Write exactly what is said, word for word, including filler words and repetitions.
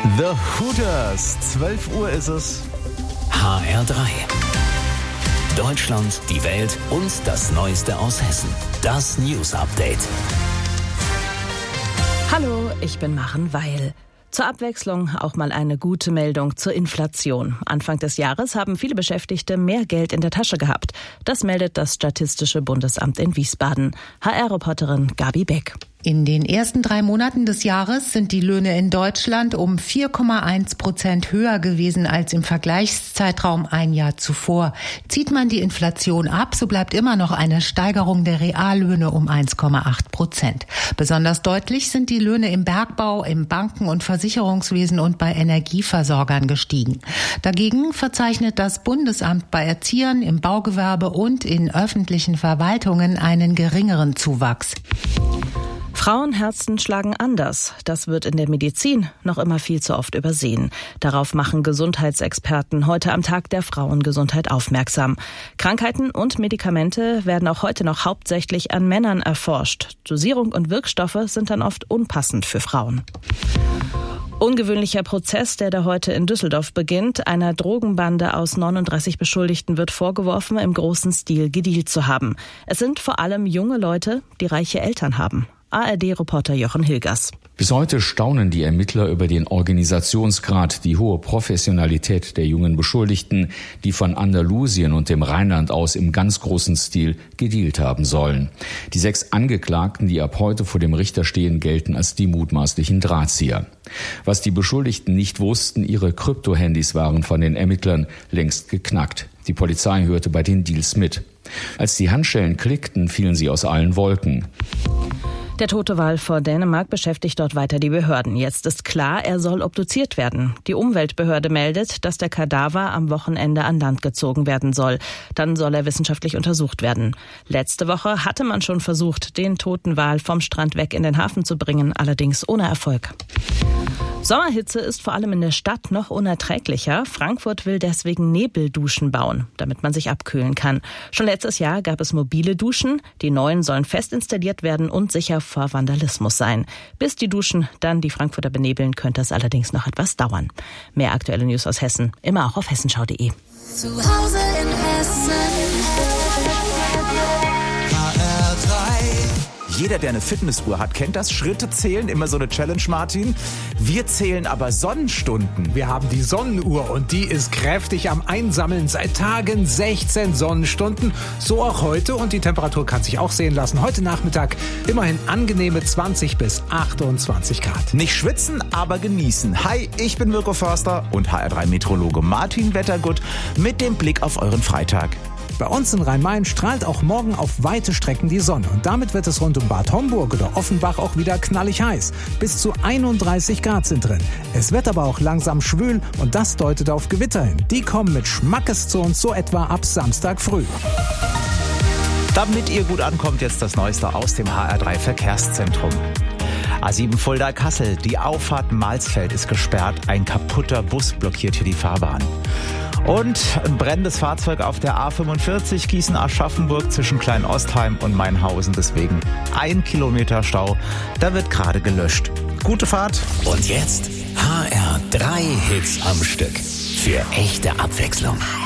The Hooters. zwölf Uhr ist es. H R drei. Deutschland, die Welt und das Neueste aus Hessen. Das News Update. Hallo, ich bin Maren Weil. Zur Abwechslung auch mal eine gute Meldung zur Inflation. Anfang des Jahres haben viele Beschäftigte mehr Geld in der Tasche gehabt. Das meldet das Statistische Bundesamt in Wiesbaden. H R-Reporterin Gabi Beck. In den ersten drei Monaten des Jahres sind die Löhne in Deutschland um vier Komma eins Prozent höher gewesen als im Vergleichszeitraum ein Jahr zuvor. Zieht man die Inflation ab, so bleibt immer noch eine Steigerung der Reallöhne um eins Komma acht Prozent. Besonders deutlich sind die Löhne im Bergbau, im Banken- und Versicherungswesen und bei Energieversorgern gestiegen. Dagegen verzeichnet das Bundesamt bei Erziehern, im Baugewerbe und in öffentlichen Verwaltungen einen geringeren Zuwachs. Frauenherzen schlagen anders. Das wird in der Medizin noch immer viel zu oft übersehen. Darauf machen Gesundheitsexperten heute am Tag der Frauengesundheit aufmerksam. Krankheiten und Medikamente werden auch heute noch hauptsächlich an Männern erforscht. Dosierung und Wirkstoffe sind dann oft unpassend für Frauen. Ungewöhnlicher Prozess, der da heute in Düsseldorf beginnt. Einer Drogenbande aus neununddreißig Beschuldigten wird vorgeworfen, im großen Stil gedealt zu haben. Es sind vor allem junge Leute, die reiche Eltern haben. A R D-Reporter Jochen Hilgers. Bis heute staunen die Ermittler über den Organisationsgrad, die hohe Professionalität der jungen Beschuldigten, die von Andalusien und dem Rheinland aus im ganz großen Stil gedealt haben sollen. Die sechs Angeklagten, die ab heute vor dem Richter stehen, gelten als die mutmaßlichen Drahtzieher. Was die Beschuldigten nicht wussten, ihre Kryptohandys waren von den Ermittlern längst geknackt. Die Polizei hörte bei den Deals mit. Als die Handschellen klickten, fielen sie aus allen Wolken. Der tote Wal vor Dänemark beschäftigt dort weiter die Behörden. Jetzt ist klar, er soll obduziert werden. Die Umweltbehörde meldet, dass der Kadaver am Wochenende an Land gezogen werden soll. Dann soll er wissenschaftlich untersucht werden. Letzte Woche hatte man schon versucht, den toten Wal vom Strand weg in den Hafen zu bringen, allerdings ohne Erfolg. Sommerhitze ist vor allem in der Stadt noch unerträglicher. Frankfurt will deswegen Nebelduschen bauen, damit man sich abkühlen kann. Schon letztes Jahr gab es mobile Duschen. Die neuen sollen fest installiert werden und sicher vor Vandalismus sein. Bis die Duschen dann die Frankfurter benebeln, könnte es allerdings noch etwas dauern. Mehr aktuelle News aus Hessen, immer auch auf hessenschau punkt de. Zu Hause in Hessen. H R drei. Jeder, der eine Fitnessuhr hat, kennt das. Schritte zählen, immer so eine Challenge, Martin. Wir zählen aber Sonnenstunden. Wir haben die Sonnenuhr und die ist kräftig am Einsammeln. Seit Tagen sechzehn Sonnenstunden. So auch heute und die Temperatur kann sich auch sehen lassen. Heute Nachmittag immerhin angenehme zwanzig bis achtundzwanzig Grad. Nicht schwitzen, aber genießen. Hi, ich bin Mirko Förster und H R drei Meteorologe Martin Wettergut mit dem Blick auf euren Freitag. Bei uns in Rhein-Main strahlt auch morgen auf weite Strecken die Sonne. Und damit wird es rund um Bad Homburg oder Offenbach auch wieder knallig heiß. Bis zu einunddreißig Grad sind drin. Es wird aber auch langsam schwül und das deutet auf Gewitter hin. Die kommen mit Schmackes zu uns so etwa ab Samstag früh. Damit ihr gut ankommt, jetzt das Neueste aus dem H R drei Verkehrszentrum. A sieben Fulda-Kassel, die Auffahrt Malsfeld ist gesperrt. Ein kaputter Bus blockiert hier die Fahrbahn. Und ein brennendes Fahrzeug auf der A fünfundvierzig Gießen-Aschaffenburg zwischen Kleinostheim und Mainhausen. Deswegen ein Kilometer Stau. Da wird gerade gelöscht. Gute Fahrt. Und jetzt H R drei Hits am Stück. Für echte Abwechslung.